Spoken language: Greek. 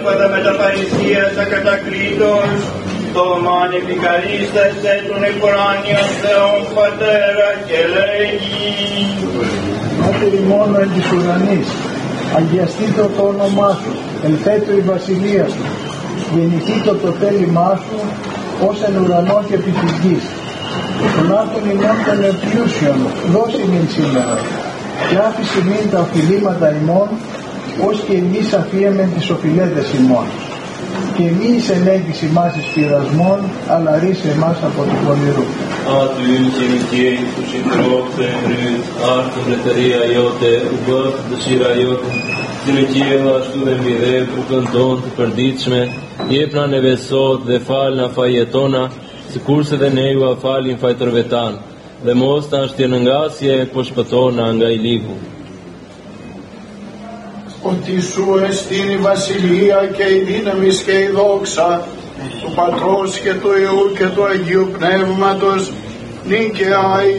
πρόσφατα με τα παρησίας ακατακρίτως, το μάν επικαλίσταστε τον εκουράνιον Θεόν Πατέρα και λέγει: Πάτερ ημών εν της ουρανής, αγιαστήτω το όνομά σου, ελθέτω η βασιλεία σου, γεννηθήτω το θέλημά σου, ως εν ουρανό και επί της γης. Τον άρτον ημών των επλούσιων, δώσει μην σήμερα, και άφηση μην τα οφειλήματα ημών, ως και εμείς αφίεμεν τις οφειλέτες ημών. Και μη εισενέγγεις ημάς εις πειρασμών, αλλά ρίσε εμάς από του πονηρού. Ατουν κινικέι του συντρόφτε ρίτ, άρτον εταιρεία ιότε, ουμπът δεσίρα ιότε, κινικέιβα στου δεμιδέ που καντών του περδίτσμε, jepna nevesot dhe falna fajetona, sikurse dhe ne ju afalin fajtërvetan, dhe mos ta shtjernëngasje po shpëtona nga i ligu. Ότι σου εστίν η βασιλεία και η δύναμις και η δόξα του Πατρός και του Υιού και του Αγίου Πνεύματος νυν και αεί